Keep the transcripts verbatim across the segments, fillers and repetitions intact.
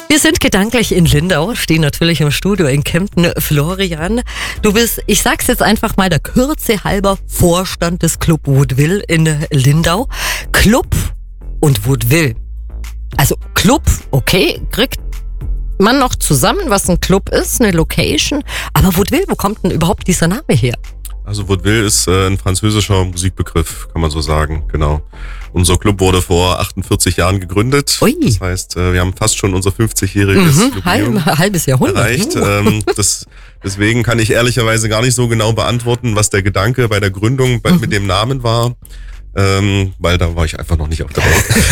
Wir sind gedanklich in Lindau, stehen natürlich im Studio in Kempten. Florian, du bist, ich sag's jetzt einfach mal, der Kürze halber Vorstand des Club Woodville in Lindau. Club und Woodville. Also Club, okay, kriegt man noch zusammen, was ein Club ist, eine Location. Aber Woodville, wo kommt denn überhaupt dieser Name her? Also Woodville ist äh, ein französischer Musikbegriff, kann man so sagen, genau. Unser Club wurde vor achtundvierzig Jahren gegründet. Ui. Das heißt, äh, wir haben fast schon unser fünfzigjähriges Mhm, Jubiläum halb, halbes Jahrhundert. erreicht. Uh. Ähm, das, deswegen kann ich ehrlicherweise gar nicht so genau beantworten, was der Gedanke bei der Gründung bei, mhm. mit dem Namen war. Ähm, weil da war ich einfach noch nicht auf der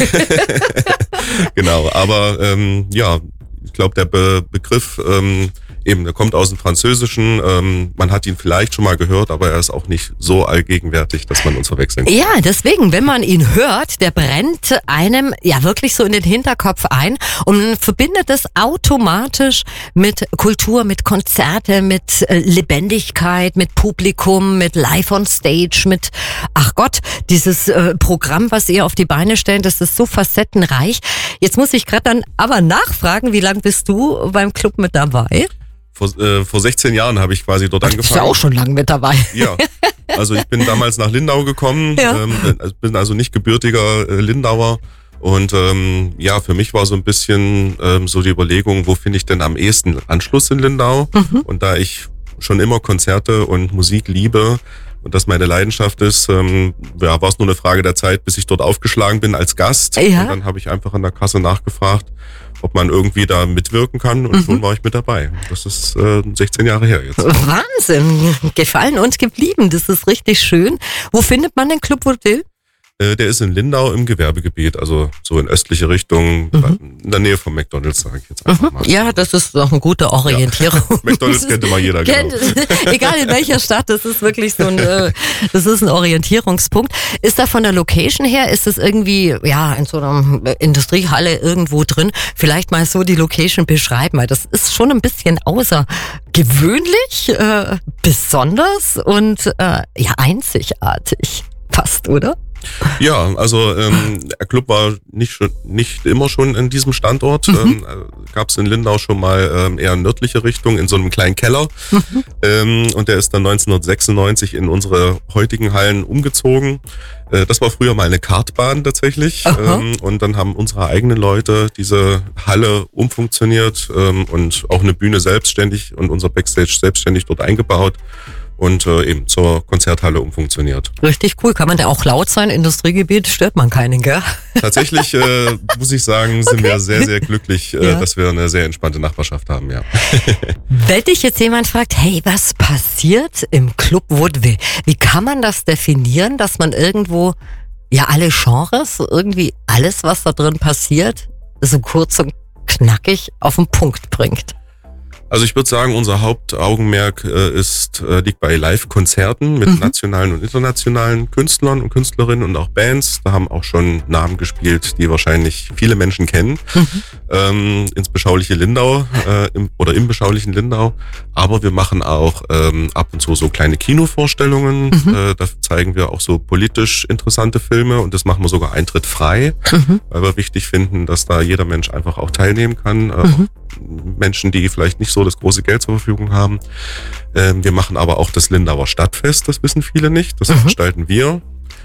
Welt. Genau, aber ähm, ja, ich glaube, der Be- Begriff ähm, eben, der kommt aus dem Französischen. Ähm, man hat ihn vielleicht schon mal gehört, aber er ist auch nicht so allgegenwärtig, dass man uns verwechseln kann. Ja, deswegen, wenn man ihn hört, der brennt einem ja wirklich so in den Hinterkopf ein und man verbindet es automatisch mit Kultur, mit Konzerte, mit äh, Lebendigkeit, mit Publikum, mit Live on Stage, mit, ach Gott, dieses äh, Programm, was ihr auf die Beine stellt, das ist so facettenreich. Jetzt muss ich gerade dann aber nachfragen, wie lange bist du beim Club mit dabei? Vor, äh, vor sechzehn Jahren habe ich quasi dort Ach, angefangen. Du bist ja auch schon lange mit dabei. Ja, also ich bin damals nach Lindau gekommen, Ja. ähm, bin also nicht gebürtiger äh, Lindauer. Und ähm, ja, für mich war so ein bisschen ähm, so die Überlegung, wo finde ich denn am ehesten Anschluss in Lindau? Mhm. Und da ich schon immer Konzerte und Musik liebe und das meine Leidenschaft ist, ähm, ja, war es nur eine Frage der Zeit, bis ich dort aufgeschlagen bin als Gast. Ja. Und dann habe ich einfach an der Kasse nachgefragt, ob man irgendwie da mitwirken kann, und mhm. schon war ich mit dabei. Das ist äh, sechzehn Jahre her jetzt. Wahnsinn, gefallen und geblieben, das ist richtig schön. Wo findet man den Club Woodville? Äh, der ist in Lindau im Gewerbegebiet, also so in östliche Richtung, mhm. in der Nähe vom McDonald's, sage ich jetzt einfach mal. Ja, das ist doch eine gute Orientierung. Ja. McDonald's kennt immer jeder, Kennt, genau. Egal in welcher Stadt, das ist wirklich so ein, äh, das ist ein Orientierungspunkt. Ist da von der Location her, ist es irgendwie, ja, in so einer Industriehalle irgendwo drin, vielleicht mal so die Location beschreiben, weil das ist schon ein bisschen außergewöhnlich, äh, besonders und äh, ja, einzigartig fast, oder? Ja, also ähm, der Club war nicht schon, nicht immer schon in diesem Standort. Mhm. Ähm, gab es in Lindau schon mal ähm, eher in nördliche Richtung, in so einem kleinen Keller. Mhm. Ähm, und der ist dann neunzehnhundertsechsundneunzig in unsere heutigen Hallen umgezogen. Äh, das war früher mal eine Kartbahn tatsächlich. Ähm, und dann haben unsere eigenen Leute diese Halle umfunktioniert ähm, und auch eine Bühne selbstständig und unser Backstage selbstständig dort eingebaut. Und äh, eben zur Konzerthalle umfunktioniert. Richtig cool. Kann man da auch laut sein? Industriegebiet stört man keinen, gell? Tatsächlich äh, muss ich sagen, sind Okay. wir sehr, sehr glücklich, äh, Ja. dass wir eine sehr entspannte Nachbarschaft haben, ja. Wenn dich jetzt jemand fragt, hey, was passiert im Club Woodville? Wie kann man das definieren, dass man irgendwo, ja, alle Genres, irgendwie alles, was da drin passiert, so kurz und knackig auf den Punkt bringt? Also ich würde sagen, unser Hauptaugenmerk äh, ist, äh, liegt bei Live-Konzerten mit Mhm. nationalen und internationalen Künstlern und Künstlerinnen und auch Bands. Da haben auch schon Namen gespielt, die wahrscheinlich viele Menschen kennen. Mhm. Ähm, ins beschauliche Lindau äh, im, oder im beschaulichen Lindau. Aber wir machen auch ähm, ab und zu so kleine Kinovorstellungen. Mhm. Äh, da zeigen wir auch so politisch interessante Filme und das machen wir sogar eintrittfrei, Mhm. weil wir wichtig finden, dass da jeder Mensch einfach auch teilnehmen kann. Äh, Mhm. Menschen, die vielleicht nicht so das große Geld zur Verfügung haben. Ähm, wir machen aber auch das Lindauer Stadtfest, das wissen viele nicht. Das Mhm. veranstalten wir.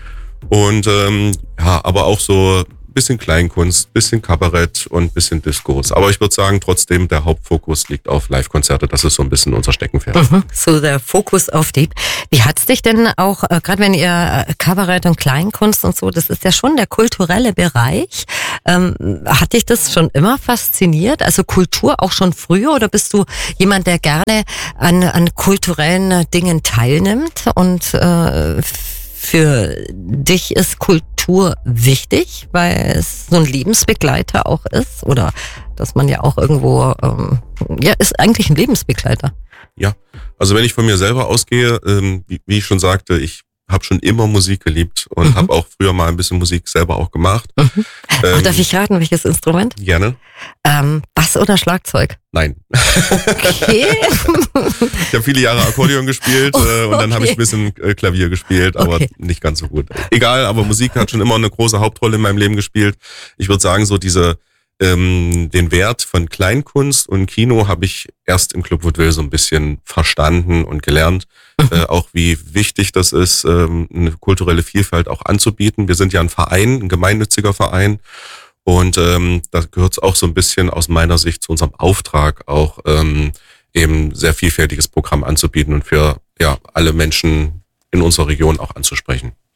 Und ähm, ja, aber auch so bisschen Kleinkunst, bisschen Kabarett und bisschen Diskurs. Aber ich würde sagen, trotzdem der Hauptfokus liegt auf Live-Konzerte. Das ist so ein bisschen unser Steckenpferd. Mhm. So der Fokus auf die. Wie hat's dich denn auch, äh, gerade wenn ihr äh, Kabarett und Kleinkunst und so, das ist ja schon der kulturelle Bereich. Ähm, hat dich das schon immer fasziniert? Also Kultur auch schon früher, oder bist du jemand, der gerne an, an kulturellen äh, Dingen teilnimmt und äh, für dich ist Kultur wichtig, weil es so ein Lebensbegleiter auch ist, oder dass man ja auch irgendwo, ähm, ja, ist eigentlich ein Lebensbegleiter. Ja, also wenn ich von mir selber ausgehe, ähm, wie, wie ich schon sagte, ich habe schon immer Musik geliebt und Mhm. habe auch früher mal ein bisschen Musik selber auch gemacht. Mhm. Ähm, Ach, darf ich raten, welches Instrument? Gerne. Ähm, Bass oder Schlagzeug? Nein. Okay. Ich habe viele Jahre Akkordeon gespielt äh, und dann habe ich Okay. ein bisschen äh, Klavier gespielt, aber Okay. nicht ganz so gut. Egal, aber Musik hat schon immer eine große Hauptrolle in meinem Leben gespielt. Ich würde sagen, so diese ähm, den Wert von Kleinkunst und Kino habe ich erst im Club Woodville so ein bisschen verstanden und gelernt, äh, auch wie wichtig das ist, ähm, eine kulturelle Vielfalt auch anzubieten. Wir sind ja ein Verein, ein gemeinnütziger Verein. Und ähm, da gehört es auch so ein bisschen aus meiner Sicht zu unserem Auftrag, auch ähm, eben sehr vielfältiges Programm anzubieten und für ja alle Menschen in unserer Region auch anzusprechen.